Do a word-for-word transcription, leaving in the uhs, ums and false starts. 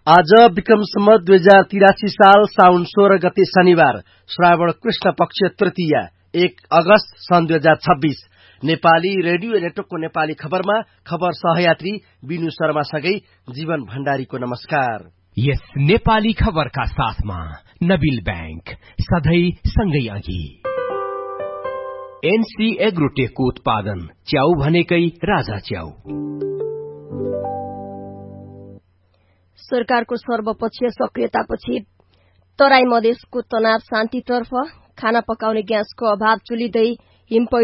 आज विक्रम सम्वत दुई हजार तिरासी साल साउन सोह्र गते शनिबार श्रावण कृष्ण पक्ष तृतीया एक अगस्त सन् दुई हजार छब्बीस। नेपाली रेडियो नेटवर्कको नेपाली खबरमा खबर सहयात्री बिनु शर्मासँगै जीवन भण्डारीको नमस्कार। यस नेपाली खबरका साथमा नबिल बैंक सधैं सँगै अघि। एनसी एग्रोटेकको उत्पादन च्याउ भनेकै राजा च्याउ। सरकारको सर्वपक्षीय सक्रियतापछि तराई मधेसको तनाव शान्तितर्फ, खाना पकाउने ग्यासको अभाव चुलिँदै हिम